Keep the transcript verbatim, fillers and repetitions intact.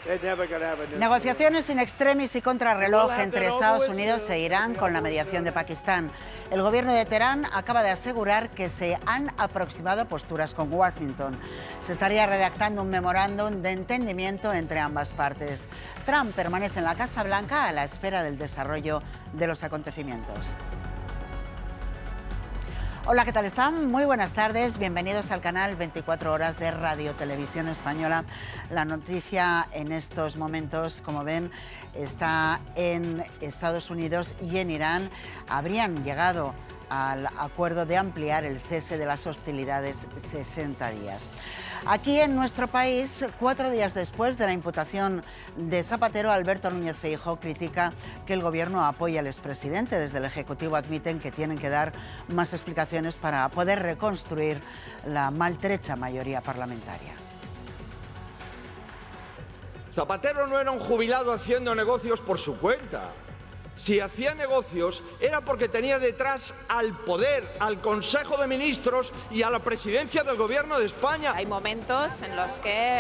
Negociaciones in extremis y contrarreloj entre Estados Unidos e Irán con la mediación de Pakistán. El gobierno de Teherán acaba de asegurar que se han aproximado posturas con Washington. Se estaría redactando un memorándum de entendimiento entre ambas partes. Trump permanece en la Casa Blanca a la espera del desarrollo de los acontecimientos. Hola, ¿qué tal están? Muy buenas tardes, bienvenidos al canal veinticuatro horas de Radio Televisión Española. La noticia en estos momentos, como ven, está en Estados Unidos y en Irán. Habrían llegado al acuerdo de ampliar el cese de las hostilidades sesenta días. Aquí en nuestro país, cuatro días después de la imputación de Zapatero, Alberto Núñez Feijóo critica que el gobierno apoya al expresidente. Desde el Ejecutivo admiten que tienen que dar más explicaciones para poder reconstruir la maltrecha mayoría parlamentaria. Zapatero no era un jubilado haciendo negocios por su cuenta. Si hacía negocios era porque tenía detrás al poder, al Consejo de Ministros y a la presidencia del Gobierno de España. Hay momentos en los que